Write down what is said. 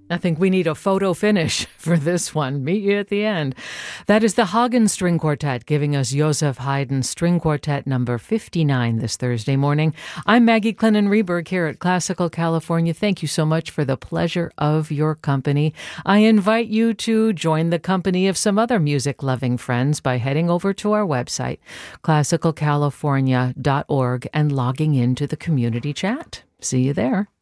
I think we need a photo finish for this one. Meet you at the end. That is the Hagen String Quartet giving us Joseph Haydn String Quartet number 59 this Thursday morning. I'm Maggie Clennon-Reberg here at Classical California. Thank you so much for the pleasure of your company. I invite you to join the company of some other music-loving friends by heading over to our website, classicalcalifornia.org, and logging into the community chat. See you there.